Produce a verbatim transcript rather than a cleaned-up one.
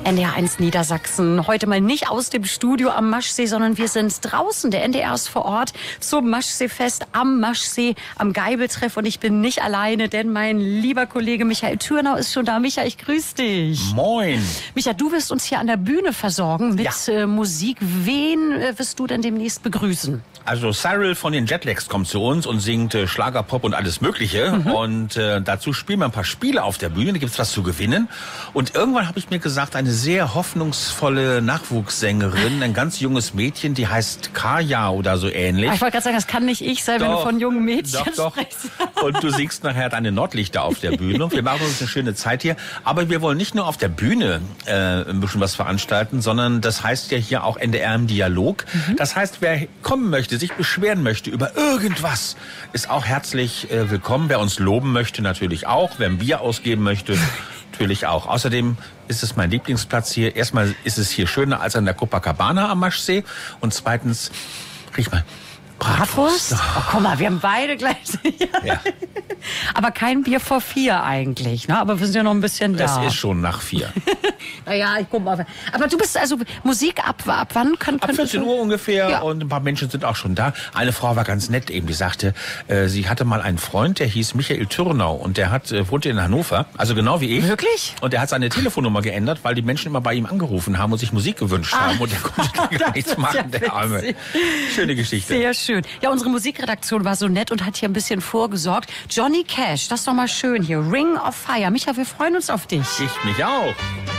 N D R eins Niedersachsen. Heute mal nicht aus dem Studio am Maschsee, sondern wir sind draußen. Der N D R ist vor Ort zum Maschseefest am Maschsee, am Geibeltreff. Und ich bin nicht alleine, denn mein lieber Kollege Michael Thürnau ist schon da. Michael, ich grüße dich. Moin. Michael, du wirst uns hier an der Bühne versorgen mit Ja. äh, Musik. Wen äh, wirst du denn demnächst begrüßen? Also Cyril von den Jetlags kommt zu uns und singt äh, Schlager, Pop und alles Mögliche. Mhm. Und äh, dazu spielen wir ein paar Spiele auf der Bühne. Da gibt's was zu gewinnen. Und irgendwann habe ich mir gesagt, eine sehr hoffnungsvolle Nachwuchssängerin, ein ganz junges Mädchen, die heißt Kaya oder so ähnlich. Ah, ich wollte gerade sagen, das kann nicht ich sein, doch, wenn du von jungen Mädchen doch, sprichst. Doch. Und du singst nachher deine Nordlichter auf der Bühne. Wir machen uns eine schöne Zeit hier. Aber wir wollen nicht nur auf der Bühne äh, ein bisschen was veranstalten, sondern das heißt ja hier auch N D R im Dialog. Mhm. Das heißt, wer kommen möchte, sich beschweren möchte über irgendwas, ist auch herzlich äh, willkommen. Wer uns loben möchte, natürlich auch. Wer ein Bier ausgeben möchte, natürlich auch. Außerdem ist es mein Lieblingsplatz hier. Erstmal ist es hier schöner als an der Copacabana am Maschsee. Und zweitens, riech mal, Bratwurst? Oh, guck mal, wir haben beide gleich. Ja. Aber kein Bier vor vier eigentlich, ne? Aber wir sind ja noch ein bisschen da. Es ist schon nach vier. Naja, ich guck mal. Aber du bist also Musik ab, ab wann? Kann, ab vierzehn Uhr ungefähr, ja. Und ein paar Menschen sind auch schon da. Eine Frau war ganz nett eben, die sagte, äh, sie hatte mal einen Freund, der hieß Michael Thürnau und der hat äh, wohnte in Hannover, also genau wie ich. Wirklich? Und der hat seine Telefonnummer geändert, weil die Menschen immer bei ihm angerufen haben und sich Musik gewünscht ah. haben und der konnte da gar nichts machen, ja der Arme. Schöne Geschichte. Sehr schön. Ja, unsere Musikredaktion war so nett und hat hier ein bisschen vorgesorgt. Johnny Cash, das ist doch mal schön hier. Ring of Fire. Micha, wir freuen uns auf dich. Ich mich auch.